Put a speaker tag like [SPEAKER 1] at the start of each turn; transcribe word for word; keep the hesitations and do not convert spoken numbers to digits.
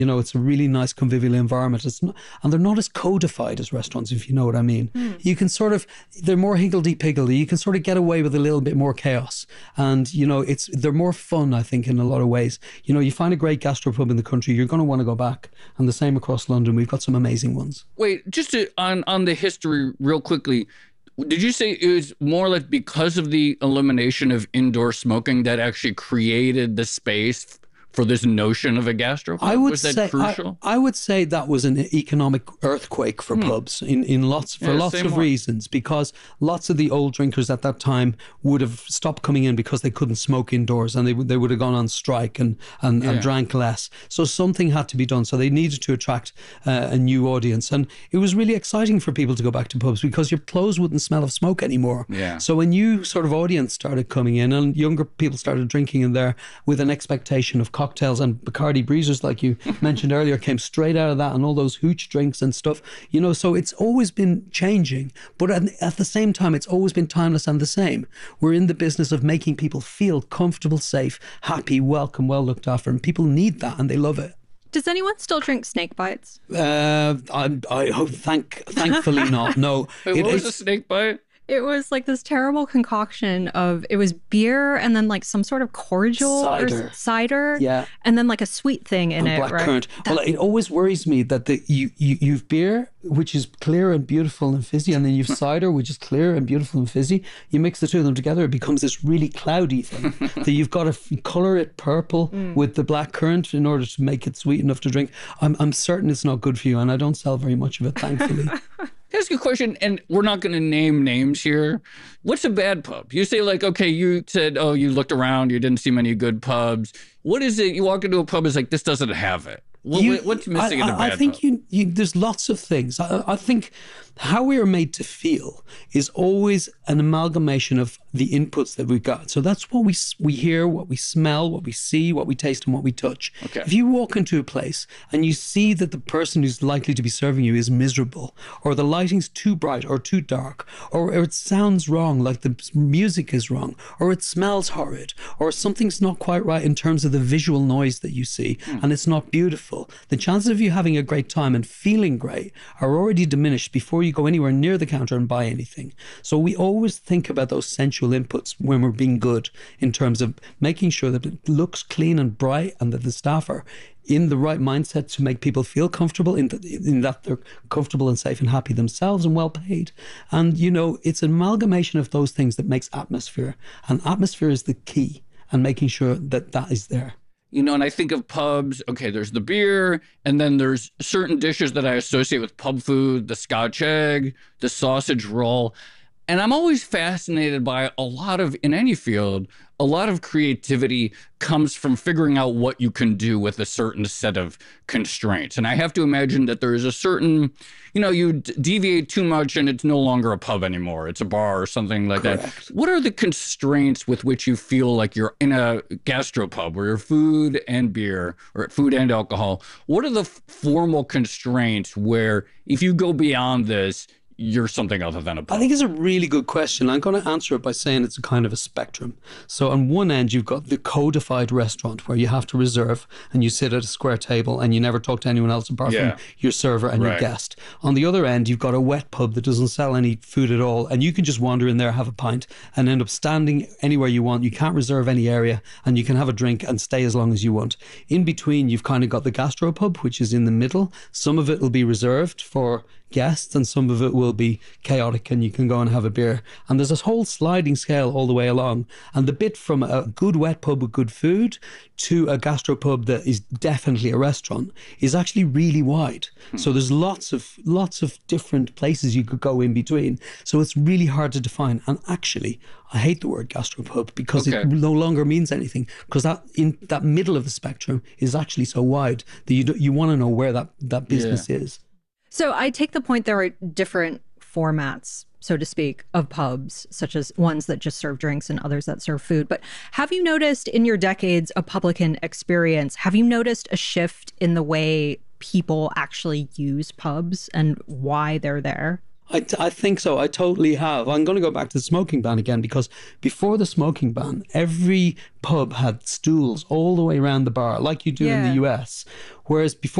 [SPEAKER 1] You know, it's a really nice convivial environment. It's not, and they're not as codified as restaurants, if you know what I mean. Mm. You can sort of, they're more higgledy-piggledy. You can sort of get away with a little bit more chaos. And, you know, it's they're more fun, I think, in a lot of ways. You know, you find a great gastropub in the country, you're going to want to go back. And the same across London. We've got some amazing ones.
[SPEAKER 2] Wait, just to, on, on the history real quickly, did you say it was more like because of the elimination of indoor smoking that actually created the space for this notion of a gastropub?
[SPEAKER 1] I would
[SPEAKER 2] was that
[SPEAKER 1] say,
[SPEAKER 2] crucial?
[SPEAKER 1] I, I would say that was an economic earthquake for hmm. pubs in, in lots for yeah, lots of way. reasons, because lots of the old drinkers at that time would have stopped coming in because they couldn't smoke indoors, and they they would have gone on strike and and, yeah. and drank less. So something had to be done. So they needed to attract uh, a new audience, and it was really exciting for people to go back to pubs because your clothes wouldn't smell of smoke anymore.
[SPEAKER 2] Yeah.
[SPEAKER 1] So a new sort of audience started coming in, and younger people started drinking in there with an expectation of cocktails, and Bacardi breezers, like you mentioned earlier, came straight out of that, and all those hooch drinks and stuff, you know. So it's always been changing, but at, at the same time it's always been timeless and the same. We're in the business of making people feel comfortable, safe, happy, welcome, well looked after, and people need that and they love it.
[SPEAKER 3] Does anyone still drink snake bites?
[SPEAKER 1] Uh, I, I hope, thank, thankfully not. No.
[SPEAKER 2] Wait,
[SPEAKER 1] it,
[SPEAKER 2] what was a snake bite?
[SPEAKER 3] It was like this terrible concoction of, it was beer and then like some sort of cordial
[SPEAKER 1] cider.
[SPEAKER 3] or cider.
[SPEAKER 1] Yeah.
[SPEAKER 3] And then like a sweet thing in
[SPEAKER 1] and
[SPEAKER 3] it,
[SPEAKER 1] black
[SPEAKER 3] right?
[SPEAKER 1] currant. Well, it always worries me that the, you, you, you've beer, which is clear and beautiful and fizzy, and then you've cider, which is clear and beautiful and fizzy. You mix the two of them together, it becomes this really cloudy thing that you've got to f- colour it purple mm. with the black currant in order to make it sweet enough to drink. I'm, I'm certain it's not good for you, and I don't sell very much of it, thankfully.
[SPEAKER 2] Can I ask you a question, and we're not going to name names here. What's a bad pub? You say like, okay, you said, oh, you looked around, you didn't see many good pubs. What is it? You walk into a pub, it's like, this doesn't have it. What,
[SPEAKER 1] you,
[SPEAKER 2] what's missing
[SPEAKER 1] I,
[SPEAKER 2] in a bad
[SPEAKER 1] I think
[SPEAKER 2] pub?
[SPEAKER 1] You, you, there's lots of things. I, I think how we are made to feel is always an amalgamation of the inputs that we've got. So that's what we we hear, what we smell, what we see, what we taste, and what we touch.
[SPEAKER 2] Okay.
[SPEAKER 1] If you walk into a place and you see that the person who's likely to be serving you is miserable, or the lighting's too bright or too dark, or, or it sounds wrong, like the music is wrong, or it smells horrid, or something's not quite right in terms of the visual noise that you see, hmm. and it's not beautiful, the chances of you having a great time and feeling great are already diminished before you go anywhere near the counter and buy anything. So we always think about those sensual inputs when we're being good, in terms of making sure that it looks clean and bright and that the staff are in the right mindset to make people feel comfortable, in, the, in that they're comfortable and safe and happy themselves and well paid. And, you know, it's an amalgamation of those things that makes atmosphere. And atmosphere is the key, and making sure that that is there.
[SPEAKER 2] You know, and I think of pubs, okay, there's the beer, and then there's certain dishes that I associate with pub food, the Scotch egg, the sausage roll. And I'm always fascinated by a lot of, in any field, a lot of creativity comes from figuring out what you can do with a certain set of constraints. And I have to imagine that there is a certain, you know, you d- deviate too much and it's no longer a pub anymore. It's a bar or something like
[SPEAKER 1] Correct.
[SPEAKER 2] that. What are the constraints with which you feel like you're in a gastropub where you're food and beer, or food and alcohol? What are the f- formal constraints where if you go beyond this, you're something other than a pub?
[SPEAKER 1] I think it's a really good question. I'm going to answer it by saying it's a kind of a spectrum. So on one end, you've got the codified restaurant where you have to reserve and you sit at a square table and you never talk to anyone else apart
[SPEAKER 2] yeah.
[SPEAKER 1] from your server and
[SPEAKER 2] right.
[SPEAKER 1] your guest. On the other end, you've got a wet pub that doesn't sell any food at all, and you can just wander in there, have a pint, and end up standing anywhere you want. You can't reserve any area, and you can have a drink and stay as long as you want. In between, you've kind of got the gastropub, which is in the middle. Some of it will be reserved for guests and some of it will be chaotic and you can go and have a beer. And there's this whole sliding scale all the way along. And the bit from a good wet pub with good food to a gastropub that is definitely a restaurant is actually really wide. Hmm. So there's lots of lots of different places you could go in between. So it's really hard to define. And actually, I hate the word gastropub because okay. it no longer means anything, because that in that middle of the spectrum is actually so wide that you do, you want to know where that, that business yeah. is.
[SPEAKER 3] So I take the point there are different formats, so to speak, of pubs, such as ones that just serve drinks and others that serve food. But have you noticed in your decades of publican experience, have you noticed a shift in the way people actually use pubs and why they're there?
[SPEAKER 1] I, t- I think so. I totally have. I'm going to go back to the smoking ban again, because before the smoking ban, every pub had stools all the way around the bar, like you do in
[SPEAKER 3] Yeah.
[SPEAKER 1] the U S. Whereas before